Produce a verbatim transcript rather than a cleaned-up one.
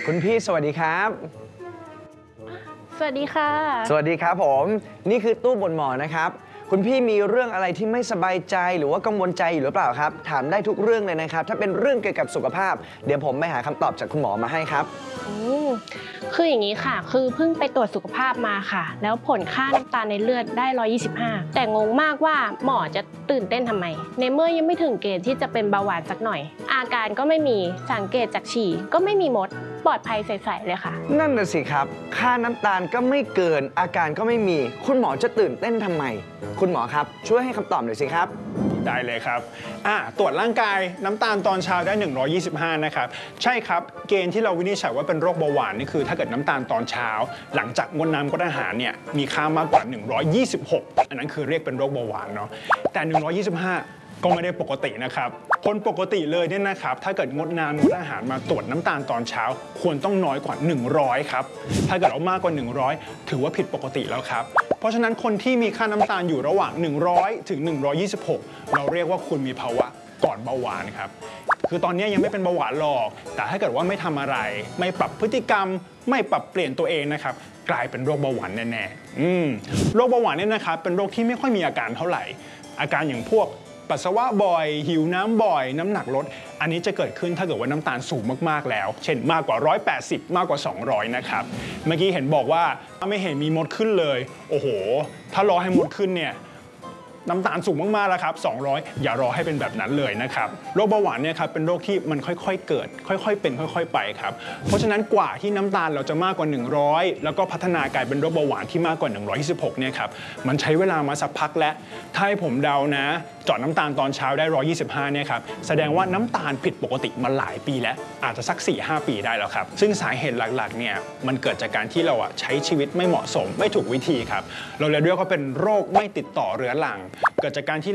คุณพี่สวัสดีครับสวัสดีค่ะสวัสดีครับผมนี่คือตู้บ่นหมอนะครับคุณพี่มีเรื่องอะไรที่ไม่สบายใจหรือว่ากังวลใจอยู่หรือเปล่าครับถามได้ทุกเรื่องเลยนะครับถ้าเป็นเรื่องเกี่ยวกับสุขภาพเดี๋ยวผมไปหาคำตอบจากคุณหมอมาให้ครับอืมคืออย่างนี้ค่ะคือเพิ่งไปตรวจสุขภาพมาค่ะแล้วผลค่าน้ำตาลในเลือดได้หนึ่งร้อยยี่สิบห้าแต่งงมากว่าหมอจะตื่นเต้นทำไมในเมื่อยังไม่ถึงเกณฑ์ที่จะเป็นเบาหวานสักหน่อยอาการก็ไม่มีสังเกตจากฉี่ก็ไม่มีมดปลอดภัยใสๆเลยค่ะนั่นน่ะสิครับค่าน้ำตาลก็ไม่เกินอาการก็ไม่มีคุณหมอจะตื่นเต้นทำไมคุณหมอครับช่วยให้คำตอบหน่อยสิครับได้เลยครับอ่าตรวจร่างกายน้ำตาลตอนเช้าได้หนึ่งร้อยยี่สิบห้านะครับใช่ครับเกณฑ์ที่เราวินิจฉัยว่าเป็นโรคเบาหวานนี่คือถ้าเกิดน้ำตาลตอนเช้าหลังจากงดน้ำงดอาหารเนี่ยมีค่ามากกว่าหนึ่งร้อยยี่สิบหกอันนั้นคือเรียกเป็นโรคเบาหวานเนาะแต่หนึ่งร้อยยี่สิบห้าก็ไม่ได้ปกตินะครับคนปกติเลยเนี่ยนะครับถ้าเกิดงดน้ำงดอาหารมาตรวจน้ำตาลตอนเช้าควรต้องน้อยกว่าหนึ่งร้อยครับถ้าเกิดเอามากกว่าหนึ่งร้อยถือว่าผิดปกติแล้วครับเพราะฉะนั้นคนที่มีค่าน้ำตาลอยู่ระหว่างหนึ่งร้อยถึงหนึ่งร้อยยี่สิบหกเราเรียกว่าคุณมีภาวะก่อนเบาหวานครับคือตอนนี้ยังไม่เป็นเบาหวานหรอกแต่ถ้าเกิดว่าไม่ทำอะไรไม่ปรับพฤติกรรมไม่ปรับเปลี่ยนตัวเองนะครับกลายเป็นโรคเบาหวานแน่ๆอืมโรคเบาหวานเนี่ยนะครับเป็นโรคที่ไม่ค่อยมีอาการเท่าไหร่อาการอย่างพวกปัสสาวะบ่อยหิวน้ำบ่อยน้ำหนักลดอันนี้จะเกิดขึ้นถ้าเกิดว่าน้ำตาลสูงมากๆแล้วเช่นมากกว่าหนึ่งร้อยแปดสิบมากกว่าสองร้อยนะครับเมื่อกี้เห็นบอกว่าไม่เห็นมีมดขึ้นเลยโอ้โหถ้ารอให้มดขึ้นเนี่ยน้ำตาลสูงมากๆแล้วครับสองร้อยอย่ารอให้เป็นแบบนั้นเลยนะครับโรคเบาหวานเนี่ยครับเป็นโรคที่มันค่อยๆเกิดค่อยๆเป็นค่อยๆไปครับเพราะฉะนั้นกว่าที่น้ำตาลเราจะมากกว่าหนึ่งร้อยแล้วก็พัฒนากลายเป็นโรคเบาหวานที่มากกว่าหนึ่งร้อยยี่สิบหกเนี่ยครับมันใช้เวลามาสักพักแล้วถ้าให้ผมเดานะเจาะน้ำตาลตอนเช้าได้หนึ่งร้อยยี่สิบห้าเนี่ยครับแสดงว่าน้ำตาลผิดปกติมาหลายปีแล้วอาจจะสัก สี่ห้า ปีได้แล้วครับซึ่งสาเหตุหลักๆเนี่ยมันเกิดจากการที่เราอ่ะใช้ชีวิตไม่เหมาะสมไม่ถูกวิธีครับเราเลยเรียกว่าเป็นโรคไม่ติดต่อเรื้อรังเกิดจากการที่